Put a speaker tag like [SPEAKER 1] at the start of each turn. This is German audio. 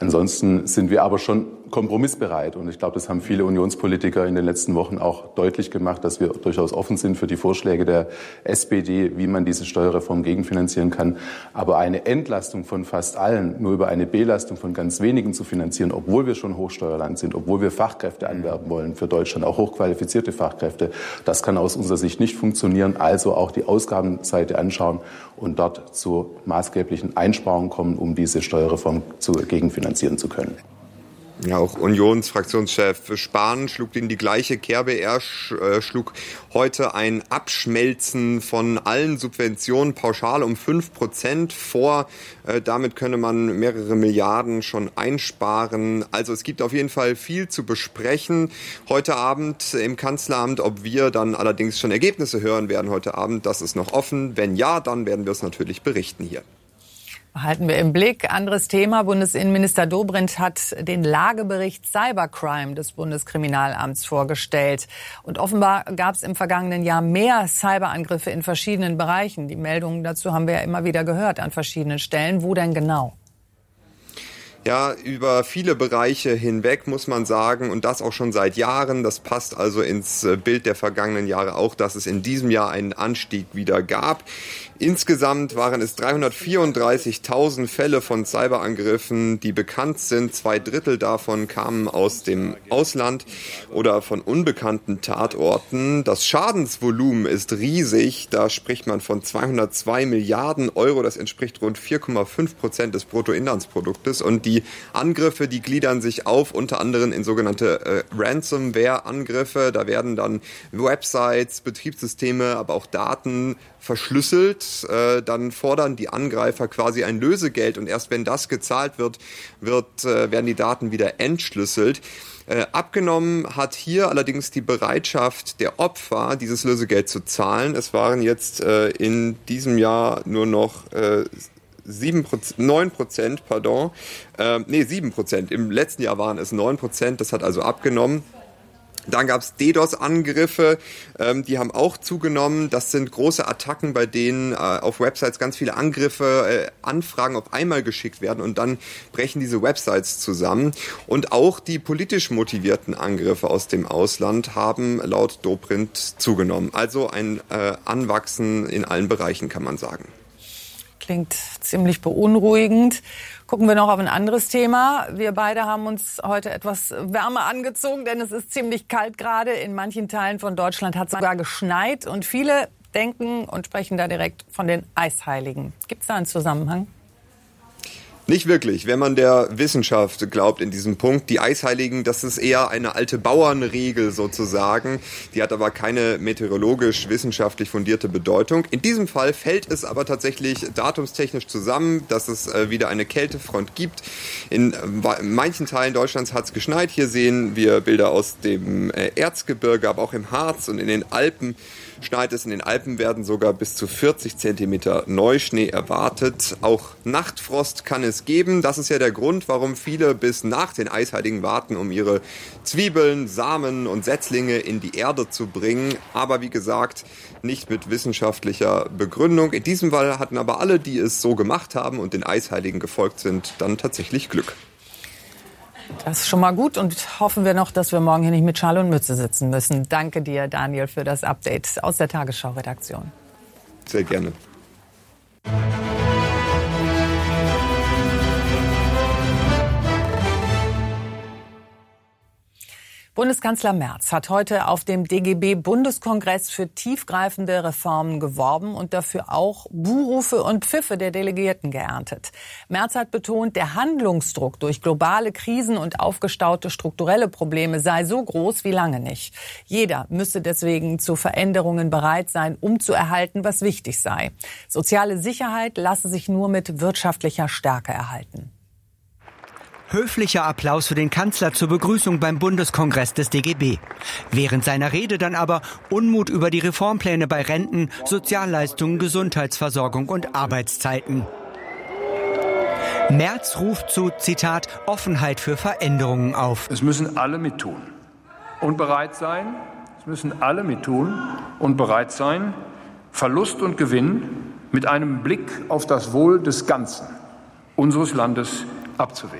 [SPEAKER 1] Ansonsten sind wir aber schon kompromissbereit. Und ich glaube, das haben viele Unionspolitiker in den letzten Wochen auch deutlich gemacht, dass wir durchaus offen sind für die Vorschläge der SPD, wie man diese Steuerreform gegenfinanzieren kann. Aber eine Entlastung von fast allen nur über eine Belastung von ganz wenigen zu finanzieren, obwohl wir schon Hochsteuerland sind, obwohl wir Fachkräfte anwerben wollen für Deutschland, auch hochqualifizierte Fachkräfte, das kann aus unserer Sicht nicht funktionieren. Also auch die Ausgabenseite anschauen und dort zu maßgeblichen Einsparungen kommen, um diese Steuerreform gegenfinanzieren zu können.
[SPEAKER 2] Ja, auch Unionsfraktionschef Spahn schlug in die gleiche Kerbe. Er schlug heute ein Abschmelzen von allen Subventionen pauschal um 5% vor. Damit könne man mehrere Milliarden schon einsparen. Also es gibt auf jeden Fall viel zu besprechen heute Abend im Kanzleramt. Ob wir dann allerdings schon Ergebnisse hören werden heute Abend, das ist noch offen. Wenn ja, dann werden wir es natürlich berichten hier.
[SPEAKER 3] Halten wir im Blick. Anderes Thema. Bundesinnenminister Dobrindt hat den Lagebericht Cybercrime des Bundeskriminalamts vorgestellt. Und offenbar gab es im vergangenen Jahr mehr Cyberangriffe in verschiedenen Bereichen. Die Meldungen dazu haben wir ja immer wieder gehört an verschiedenen Stellen. Wo denn genau?
[SPEAKER 2] Ja, über viele Bereiche hinweg muss man sagen, und das auch schon seit Jahren. Das passt also ins Bild der vergangenen Jahre auch, dass es in diesem Jahr einen Anstieg wieder gab. Insgesamt waren es 334.000 Fälle von Cyberangriffen, die bekannt sind. 2/3 davon kamen aus dem Ausland oder von unbekannten Tatorten. Das Schadensvolumen ist riesig. Da spricht man von 202 Milliarden Euro. Das entspricht rund 4,5% des Bruttoinlandsproduktes. Und die Angriffe, die gliedern sich auf, unter anderem in sogenannte Ransomware-Angriffe. Da werden dann Websites, Betriebssysteme, aber auch Daten verschlüsselt. Dann fordern die Angreifer quasi ein Lösegeld und erst wenn das gezahlt wird, werden die Daten wieder entschlüsselt. Abgenommen hat hier allerdings die Bereitschaft der Opfer, dieses Lösegeld zu zahlen. Es waren jetzt in diesem Jahr nur noch 7%. Im letzten Jahr waren es 9%. Das hat also abgenommen. Dann gab es DDoS-Angriffe, die haben auch zugenommen. Das sind große Attacken, bei denen auf Websites ganz viele Angriffe, Anfragen auf einmal geschickt werden und dann brechen diese Websites zusammen. Und auch die politisch motivierten Angriffe aus dem Ausland haben laut Dobrindt zugenommen. Also ein Anwachsen in allen Bereichen, kann man sagen.
[SPEAKER 3] Klingt ziemlich beunruhigend. Gucken wir noch auf ein anderes Thema. Wir beide haben uns heute etwas wärmer angezogen, denn es ist ziemlich kalt gerade. In manchen Teilen von Deutschland hat es sogar geschneit. Und viele denken und sprechen da direkt von den Eisheiligen. Gibt es da einen Zusammenhang?
[SPEAKER 2] Nicht wirklich, wenn man der Wissenschaft glaubt in diesem Punkt. Die Eisheiligen, das ist eher eine alte Bauernregel sozusagen. Die hat aber keine meteorologisch-wissenschaftlich fundierte Bedeutung. In diesem Fall fällt es aber tatsächlich datumstechnisch zusammen, dass es wieder eine Kältefront gibt. In manchen Teilen Deutschlands hat es geschneit. Hier sehen wir Bilder aus dem Erzgebirge, aber auch im Harz und in den Alpen schneit es. In den Alpen werden sogar bis zu 40 Zentimeter Neuschnee erwartet. Auch Nachtfrost kann es geben. Das ist ja der Grund, warum viele bis nach den Eisheiligen warten, um ihre Zwiebeln, Samen und Setzlinge in die Erde zu bringen. Aber wie gesagt, nicht mit wissenschaftlicher Begründung. In diesem Fall hatten aber alle, die es so gemacht haben und den Eisheiligen gefolgt sind, dann tatsächlich Glück.
[SPEAKER 3] Das ist schon mal gut und hoffen wir noch, dass wir morgen hier nicht mit Schal und Mütze sitzen müssen. Danke dir, Daniel, für das Update aus der Tagesschau-Redaktion.
[SPEAKER 2] Sehr gerne.
[SPEAKER 3] Bundeskanzler Merz hat heute auf dem DGB-Bundeskongress für tiefgreifende Reformen geworben und dafür auch Buhrufe und Pfiffe der Delegierten geerntet. Merz hat betont, der Handlungsdruck durch globale Krisen und aufgestaute strukturelle Probleme sei so groß wie lange nicht. Jeder müsse deswegen zu Veränderungen bereit sein, um zu erhalten, was wichtig sei. Soziale Sicherheit lasse sich nur mit wirtschaftlicher Stärke erhalten.
[SPEAKER 4] Höflicher Applaus für den Kanzler zur Begrüßung beim Bundeskongress des DGB. Während seiner Rede dann aber Unmut über die Reformpläne bei Renten, Sozialleistungen, Gesundheitsversorgung und Arbeitszeiten. Merz ruft zu, Zitat, Offenheit für Veränderungen auf.
[SPEAKER 5] Es müssen alle mittun und bereit sein. Es müssen alle mittun und bereit sein, Verlust und Gewinn mit einem Blick auf das Wohl des Ganzen unseres Landes abzuwägen.